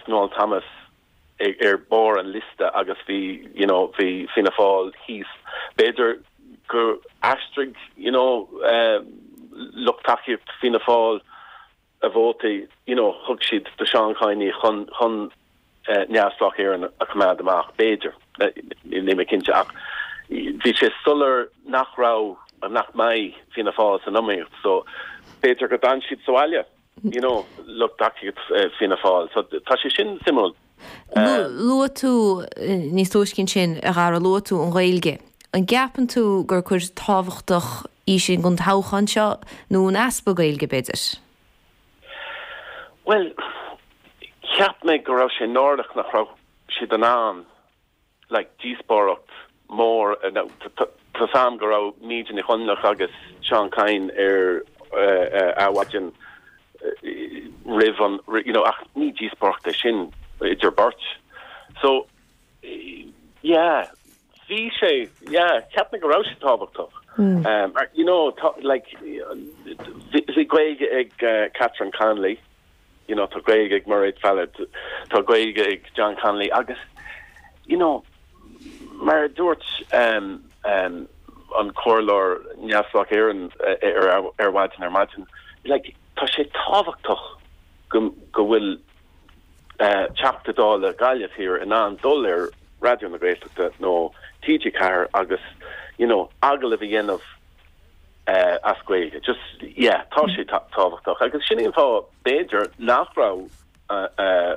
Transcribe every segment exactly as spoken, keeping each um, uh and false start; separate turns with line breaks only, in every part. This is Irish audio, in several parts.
Noel Thomas er bor an liste agus vi you know vi Fianna Fáil hís beidir gur astrig you know um, look taki Fianna Fáil a voti you know hug sheet de Sean Carney chun chun uh, neaslach er a command amach beidir in ne kinse ach vi sé suller nach rau a nach mai Fianna Fáil an nummer so beidir go dan sheet soalia you know look taki uh, Fianna Fáil so ta sé sin simul.
Lua tú níos tóiscin sin a gar a lua tú an ghailge. An gapan tú gur chuir táhachtach í sin gon táchan seo nó an aspa gailge beidir?
Well, ceap me go raibh sé nórdach nach raibh siad an an like díospóracht mór tá sam go raibh míidin i chunlach agus Sean Cain ar áhaidin rih an you know ach ní díospóracht é sin it's your birth. So, yeah, vi say, yeah, Captain Garouche Tabak mm. Um, you know, t- like, the Greg eg Catherine Conley, you know, to Greg eg Murray Fallon, to Greg eg John Conley, August, you know, Mar Dort, um, um, on Corlor, Nyaslock Aaron, er Erwadin, Ermadin, like, Tashe Tabak go go will. Uh, chapter dollar gallias here and on dollar radio na great that no T G car agus you know agal of again of uh asquay just yeah toshi talk talk agus shinning for Bader nachrau uh uh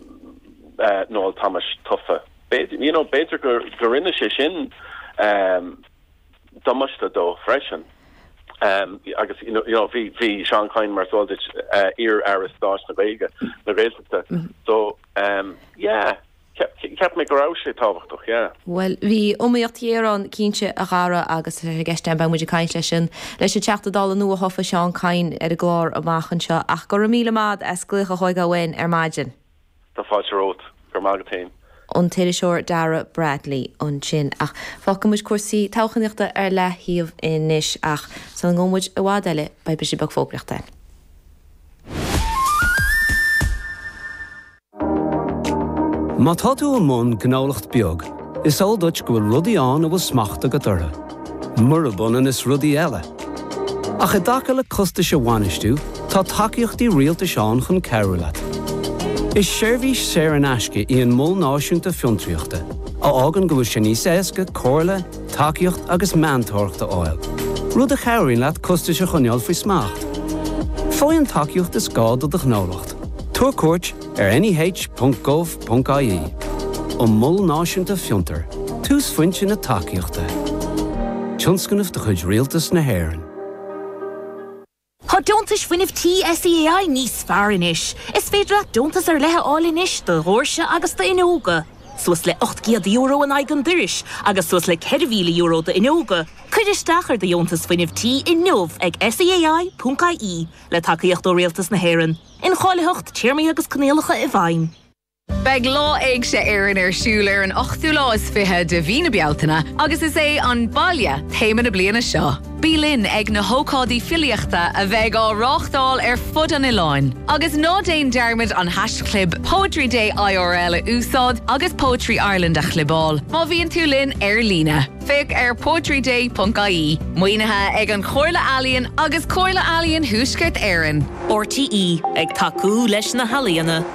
uh Noel Thomas tuffa Bader you know Bader gorinna shin um domasta do freshen um I guess you know you know v v Sean Cain Marsoldich uh ear Aristos na Vega na Vega so um yeah kept kept me garage tábhachtach yeah
well vi omíochtíar cínse a gara agus gestem ba muidir caiin leisin leis teachta dála nua hofa Sean Cain ar a glár a bachan seo ach go míle mad as glucha chuig a bhain ar maidin
Tá fáilte rót gur magatain
an Téileseoir Dara Bradley an sin ach fácha muid cuasaí táchaníochta ar lethíomh inis ach san gommuid a bhád eile ba be sibh fógreachta.
Má tá tú an mún gnálacht beag, is áldait go bhfuil rudaí an a bhfuil smachta go dtora. Mura bunan is rudaí eile. Ach i dtaca le costa se bhainistú, tá takeíochtaí rialta seán chun ceiriúlaat. Is seirbhís séar an aisce í an mól náisiúnta fiontraíochta, a ágan go bhfuil sé níos éasca, cóirla, takeíocht agus meantóirachta áil. Rud a cheiríonn leat costa se chuneal faoi smacht. Fáin takeíocht is gád a gnálacht. Tuair cuairt ar n e h dot gov dot i e. An mól náisiúnta fiontar, tús foiinte na takeíochta. Tionscanmh de chuid rialtas na hÉireann.
Tá dontas fuinnimh T S E A I níos fearr inis. Is féidir at dontas ar lethe áil inis de Rorse agus de inóga. Suas le ocht giad euro an aigen duris, agus suas le ceirmhíle euro de inóga. Cuidir stachar de dontas fuinnimh T in nómh ag S E A I dot I E le takeíocht ó rialtas na hÉireann. In cháileocht tíirmí agus cnéalacha i bhain.
Beg lá ag sé éireann ar siúil ar an ochtú lá is fithe de bhína bealtaine, agus is é an baile téime na bliana seo. Bílinn ag na hócádaí filiachta a bheith á ráchtáil ar fud an iláin. Agus ná déon dearmid an hashtag Poetry Day I R L a úsáid agus Poetry Ireland a chlibáil. Má bhíonn tú linn ar lína. Fic ar poetry day dot I E. Muoinethe ag an Chorla Alíonn agus Chorla Alíonn thuaisceart éireann.
R T E ag tacú leis na halíonna.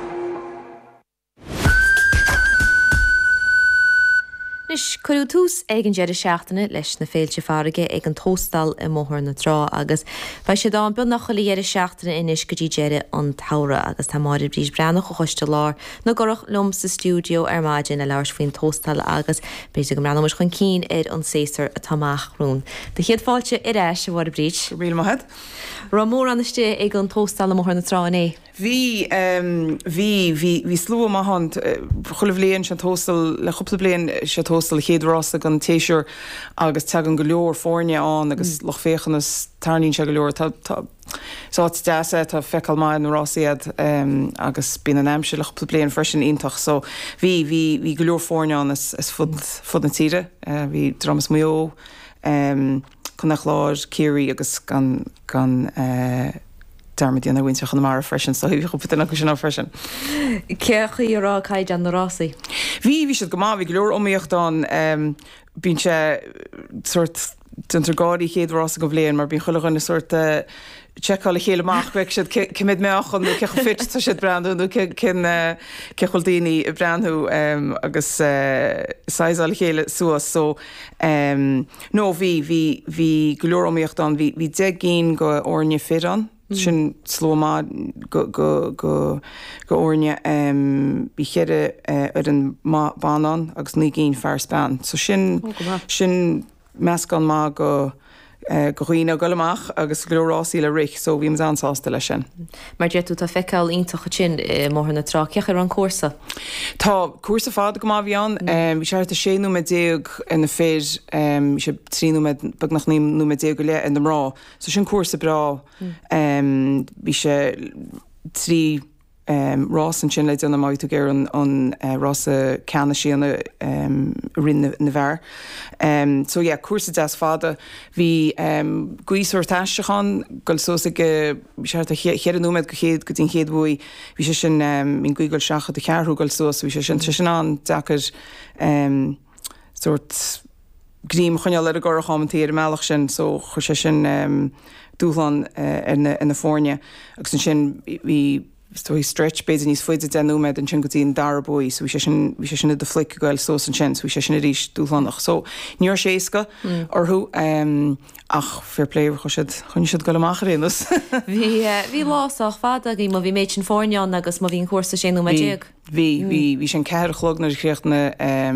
Nis chuú tús ag an deidir seachtainna leis na féilte farige ag an tóstal i móthir na trá agus ba sé dá an bud nach chola deidir seachtainna inis go dtí deire an tara agus tá máidir brís breannach go choiste lár nó gorach lom sa stúdio ar maidin a leir faoin tóstal agus beidir go breannach chun cín ar an séasar a tamach rún. De chéad fáilte i réis a bhar brís.
Rial maithad.
Ra mór aniste ag an tóstal a móthir na trá é.
Bhí hí hí slú a hand chulah léon se tóstal le chupla blion se tóstal chéadrás an téisiir agus te an go leor fórne an agus loch féchanas tarnín se go leor tá sá deasa tá fecail mai an rásiad agus bí an aimse le chupla blion freisin ionintach so bhí hí hí go leor fórne an is fud fud an tíre bhí dramas mó chun nach láir céirí agus gan gan dermid díana bhaintach an mar freisin, so bhí go putain agus sin freisin.
Cecha írá caiid an Rossi.
Bhí bhí siad go má bhí leor omíocht an bín se sort duntar gádaí chéad Rossa go bhléon, mar bín chuilegan na sort checkála chéile amachbeic siad cimid meachchan nó cecha fit tá siad brandú nó cechail daoine i brandú agus sáisála chéile suas, so nó bhí bhí bhí go leor omíocht an bhí de cín go orne fit an. Sin slóá go go go go orne bhí chéide ar an banán agus ní cín fear span. So sin sin meascán má go go chuoine go amach agus glórásí le rich, so bhí ansásta lei sin.
Mar dé tú tá feicáil iontacha sin mór na trá ceach ar an cuasa?
Tá cuasa fád go má bhíán, bhí sé a séú me déag ina fér sé tríú bag nach níú me déag go le in rá, so sin cuasa bra bhí sé trí Um, Ross an sin le donna mai tú géir an, an uh, Ross a ceanna síanna um, rin na bhar. Um, so yeah, cuasa deas fada bhí um, gúísúir taisteán goil sósa go chéad nóid go chéad go dtín chéad bhuaí bhí sé sin um, in gúigail seacha de cearthú goil sós, bhí sé sin sin an dachar um, sort grím chuneal ar a ggur chamantíir meach sin, so chu sé sin um, dúlan uh, in na fórne agus an sin bhí so he stretch beds níos foiide denúmed an sin go dtíon darbóí, so bhí sé sin bhí sé sin de flic goil sós an sin, so bhí sé sin a ríis dúlánach. So níor séasca orthú ach fairléir chu siad chun siad go amach réanas.
Bhí bhí lásach fada í má bhí méid sin fórneán agus má bhín cuasa sin nó déag.
Bhí bhí bhí sin ceir chlog na chréochtna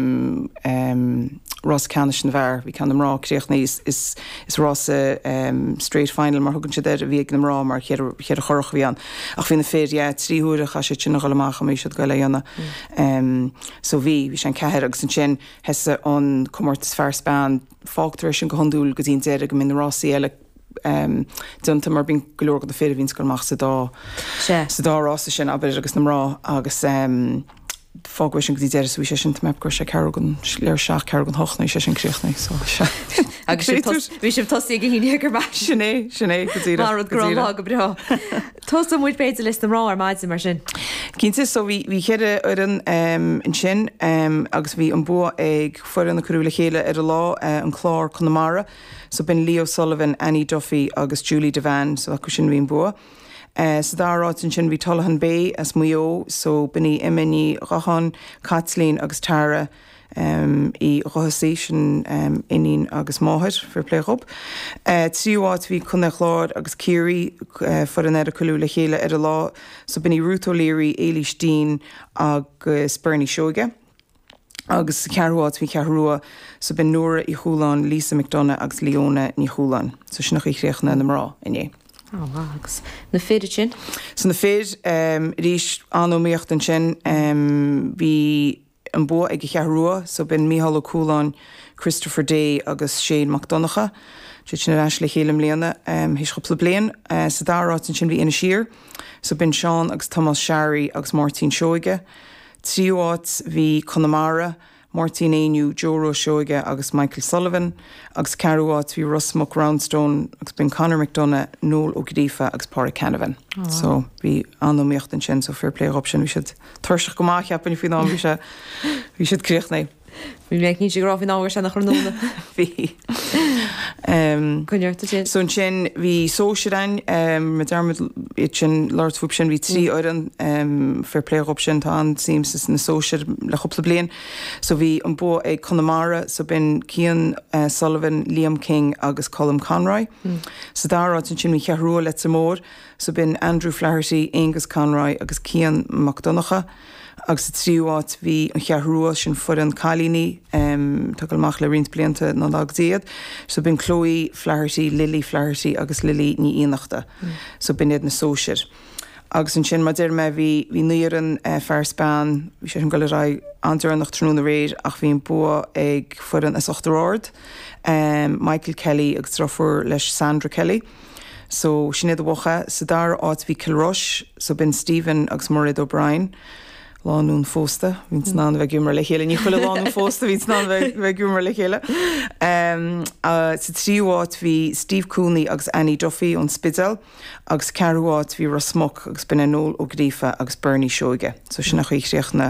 Ross Canis an bhar, bhí can am rá créochtna is is is Ross um, straight final mar thugann siad ar a bhí am rá mar chéad a chorach bhí an. Ach bhí na fér tríúra cha sé sin go amach mé siad go le dhéanana. So bhí bhí sin ceir agus an sin heasa an cummórtas fear Spáin fágtar sin go honúil go dtíon deire go min Rossí eile um, dunta mar bín golóir go do féidir víns go amach sa dá sa dá Rossa sin aber agus na rá agus um, fághaid sin go dtí deire so bhí sé sin mep gur sé cegan léir seach cegan hochna sé sin críochna so
agus bhí sé tosí go híine gur bach
sinné sinné go dtí
marad grá go brá. Tás muid beidir list rá ar maidid mar sin.
Cínta so bhí bhí chéide ar an an sin agus bhí an bua ag fuair na cruúla chéile ar a lá an chlár Connemara, so bin Leo Sullivan, Annie Duffy agus Julie Devan, so acu sin bhíon bua. Uh, so dáráit an sin bhí Tullahan Bay as muo, so bini imini Rohan, Kathleen agus Tara um, i Rohasaí sin um, inín agus máthir for pléichop. Uh, Tríúáit bhí Cunna Chláir agus Kiri uh, for an éidir coolú le chéile ar a lá, so bini Ruth O'Leary, Eilish Dean agus Bernie Shoga. Agus cearúáit bhí cearúa, so bin Nora i Chúlán, Lisa McDonough agus Leona ní Chúlán, so sin nach í chréochna na mrá inné.
Oh, agus na féidir sin?
So na féid um, rís anóíocht an sin um, bhí an bua ag chearúa, so bin Míhall O'Cúlán, Christopher Day agus Shane McDonagha, sé sin ar le chéile mbliana um, hís chopla blian, uh, sa dárát an sin bhí ina siar, so bin Sean agus Thomas Sherry agus Martin Shoige, tríúát bhí Connemara, Martin Ainu, Joro Shoige agus Michael Sullivan, agus cearúát bhí Russ Muck Roundstone agus bin Conor McDonough, Noel O'Gadifa agus Pádraig Canavan. Oh, wow. So bhí anóíocht an sin, so fair play option, bhí siad thuirseach go maith ceapan fao ná bhí sé bhí siad críochnaí.
Bhí méid ní sé gráfhí áhar sin nach chunúna.
Bhí.
Cuneirta sin.
So an sin bhí sóisirein me dermid sin láirtfúp sin bhí trí áiran fair play option tá an sims is na sóisiir le chopla blian. So bhí an bua ag Connemara, so bin Cian uh, Sullivan, Liam King agus Colm Conroy. Mm. So dárát an sin bhí chearúa le mór, so bin Andrew Flaherty, Angus Conroy agus Cian McDonagha. Agus tríúát bhí an chearúa sin fu an chalíní um, tuil mach le rint blianta ná agdéad, so bin Chloe Flaherty, Lily Flaherty agus Lily ní íonachta, mm. so bin iad na sóisiir. Agus an sin ma dir me bhí bhí nuaran uh, fear Spáin, bhí sé an go le ra antar nach trúna réir ach bhí an bua ag fu an as ochtarrád, um, Michael Kelly agus trofur leis Sandra Kelly. So sin iad a bhacha, sa dar áit bhí Kilrush, so bin Stephen agus Murray O'Brien, láún fósta, víns ná bheith gúmar le chéile, ní chuile láún fósta víns ná bheith gúmar le chéile. Sa tríháit hí Steve Cooney agus Annie Duffy ón Spidal, agus cearháit hí Ross Muck agus bin nóil ó grífa agus Bernie Seoige. So sin nach chuíocht na